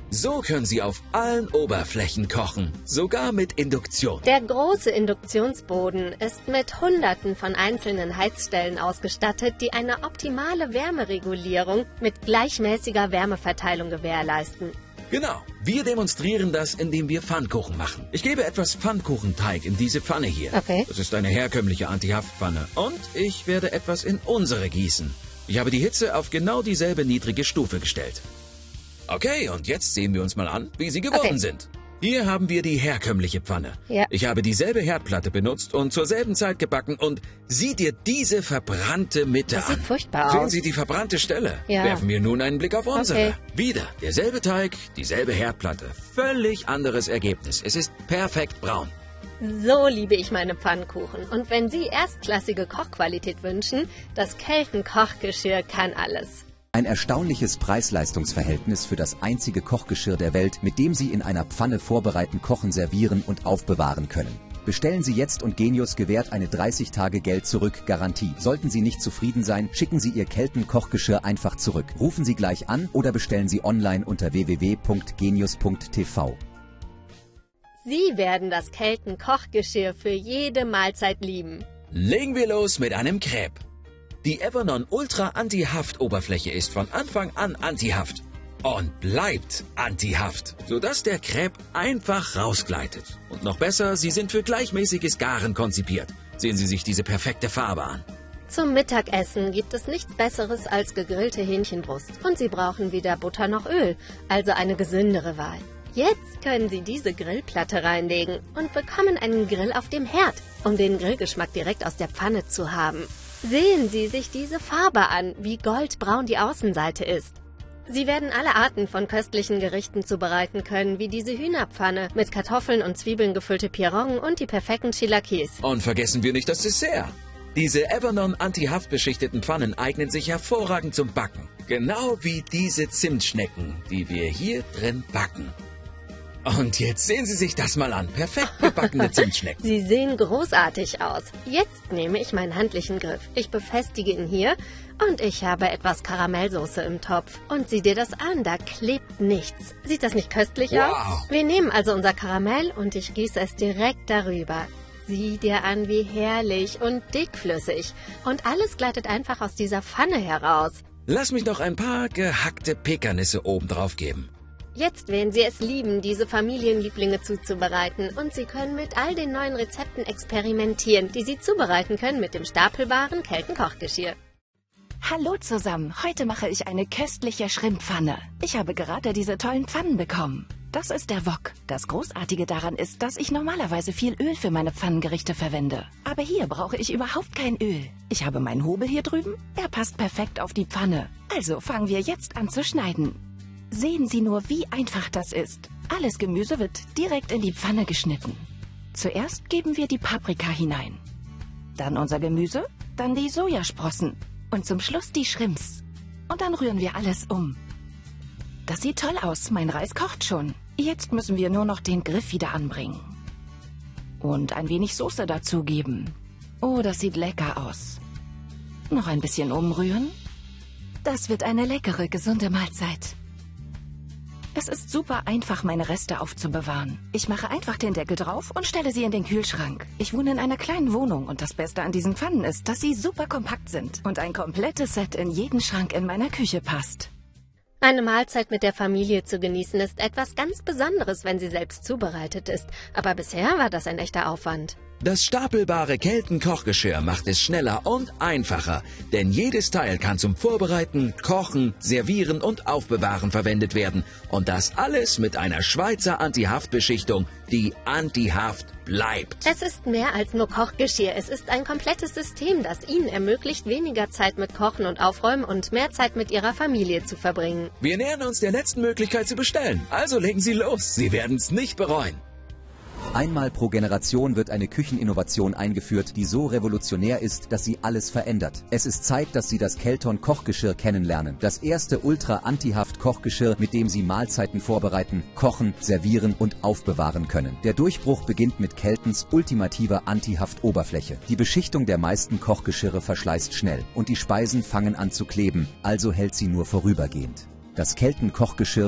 So können Sie auf allen Oberflächen kochen, sogar mit Induktion. Der große Induktionsboden ist mit Hunderten von einzelnen Heizstellen ausgestattet, die eine optimale Wärmeregulierung mit gleichmäßiger Wärmeverteilung gewährleisten. Genau, wir demonstrieren das, indem wir Pfannkuchen machen. Ich gebe etwas Pfannkuchenteig in diese Pfanne hier. Okay. Das ist eine herkömmliche Antihaftpfanne. Und ich werde etwas in unsere gießen. Ich habe die Hitze auf genau dieselbe niedrige Stufe gestellt. Okay, und jetzt sehen wir uns mal an, wie sie geworden sind. Hier haben wir die herkömmliche Pfanne. Ja. Ich habe dieselbe Herdplatte benutzt und zur selben Zeit gebacken und sieh dir diese verbrannte Mitte Das an. sieht furchtbar Sehen aus. Sie die verbrannte Stelle? Ja. Werfen wir nun einen Blick auf unsere. Okay. Wieder derselbe Teig, dieselbe Herdplatte. Völlig anderes Ergebnis. Es ist perfekt braun. So liebe ich meine Pfannkuchen. Und wenn Sie erstklassige Kochqualität wünschen, das Kelten-Kochgeschirr kann alles. Ein erstaunliches Preis-Leistungs-Verhältnis für das einzige Kochgeschirr der Welt, mit dem Sie in einer Pfanne vorbereiten, kochen, servieren und aufbewahren können. Bestellen Sie jetzt und Genius gewährt eine 30-Tage-Geld-Zurück-Garantie. Sollten Sie nicht zufrieden sein, schicken Sie Ihr Kelten-Kochgeschirr einfach zurück. Rufen Sie gleich an oder bestellen Sie online unter www.genius.tv. Sie werden das Kelten-Kochgeschirr für jede Mahlzeit lieben. Legen wir los mit einem Crepe. Die Evernon Ultra Anti-Haft-Oberfläche ist von Anfang an Anti-Haft und bleibt Anti-Haft, sodass der Crepe einfach rausgleitet. Und noch besser, sie sind für gleichmäßiges Garen konzipiert. Sehen Sie sich diese perfekte Farbe an. Zum Mittagessen gibt es nichts Besseres als gegrillte Hähnchenbrust. Und Sie brauchen weder Butter noch Öl, also eine gesündere Wahl. Jetzt können Sie diese Grillplatte reinlegen und bekommen einen Grill auf dem Herd, um den Grillgeschmack direkt aus der Pfanne zu haben. Sehen Sie sich diese Farbe an, wie goldbraun die Außenseite ist. Sie werden alle Arten von köstlichen Gerichten zubereiten können, wie diese Hühnerpfanne mit Kartoffeln und Zwiebeln gefüllte Piroggen und die perfekten Chilaquis. Und vergessen wir nicht das Dessert. Diese Evernon Anti-Haft-beschichteten Pfannen eignen sich hervorragend zum Backen. Genau wie diese Zimtschnecken, die wir hier drin backen. Und jetzt sehen Sie sich das mal an. Perfekt gebackene Zimtschnecken. Sie sehen großartig aus. Jetzt nehme ich meinen handlichen Griff. Ich befestige ihn hier und ich habe etwas Karamellsoße im Topf. Und sieh dir das an, da klebt nichts. Sieht das nicht köstlich Wow. aus? Wir nehmen also unser Karamell und ich gieße es direkt darüber. Sieh dir an, wie herrlich und dickflüssig. Und alles gleitet einfach aus dieser Pfanne heraus. Lass mich noch ein paar gehackte Pekannüsse oben drauf geben. Jetzt werden Sie es lieben, diese Familienlieblinge zuzubereiten. Und Sie können mit all den neuen Rezepten experimentieren, die Sie zubereiten können mit dem stapelbaren Kelten-Kochgeschirr. Hallo zusammen, heute mache ich eine köstliche Schrimppfanne. Ich habe gerade diese tollen Pfannen bekommen. Das ist der Wok. Das Großartige daran ist, dass ich normalerweise viel Öl für meine Pfannengerichte verwende. Aber hier brauche ich überhaupt kein Öl. Ich habe meinen Hobel hier drüben. Er passt perfekt auf die Pfanne. Also fangen wir jetzt an zu schneiden. Sehen Sie nur, wie einfach das ist. Alles Gemüse wird direkt in die Pfanne geschnitten. Zuerst geben wir die Paprika hinein. Dann unser Gemüse, dann die Sojasprossen und zum Schluss die Shrimps. Und dann rühren wir alles um. Das sieht toll aus, mein Reis kocht schon. Jetzt müssen wir nur noch den Griff wieder anbringen. Und ein wenig Soße dazugeben. Oh, das sieht lecker aus. Noch ein bisschen umrühren. Das wird eine leckere, gesunde Mahlzeit. Es ist super einfach, meine Reste aufzubewahren. Ich mache einfach den Deckel drauf und stelle sie in den Kühlschrank. Ich wohne in einer kleinen Wohnung und das Beste an diesen Pfannen ist, dass sie super kompakt sind und ein komplettes Set in jeden Schrank in meiner Küche passt. Eine Mahlzeit mit der Familie zu genießen ist etwas ganz Besonderes, wenn sie selbst zubereitet ist. Aber bisher war das ein echter Aufwand. Das stapelbare Kelten-Kochgeschirr macht es schneller und einfacher, denn jedes Teil kann zum Vorbereiten, Kochen, Servieren und Aufbewahren verwendet werden. Und das alles mit einer Schweizer Anti-Haft-Beschichtung, die Anti-Haft bleibt. Es ist mehr als nur Kochgeschirr. Es ist ein komplettes System, das Ihnen ermöglicht, weniger Zeit mit Kochen und Aufräumen und mehr Zeit mit Ihrer Familie zu verbringen. Wir nähern uns der letzten Möglichkeit zu bestellen. Also legen Sie los. Sie werden es nicht bereuen. Einmal pro Generation wird eine Kücheninnovation eingeführt, die so revolutionär ist, dass sie alles verändert. Es ist Zeit, dass Sie das Kelton Kochgeschirr kennenlernen. Das erste Ultra-Anti-Haft-Kochgeschirr, mit dem Sie Mahlzeiten vorbereiten, kochen, servieren und aufbewahren können. Der Durchbruch beginnt mit Keltons ultimativer Anti-Haft-Oberfläche. Die Beschichtung der meisten Kochgeschirre verschleißt schnell und die Speisen fangen an zu kleben, also hält sie nur vorübergehend. Das Kelton Kochgeschirr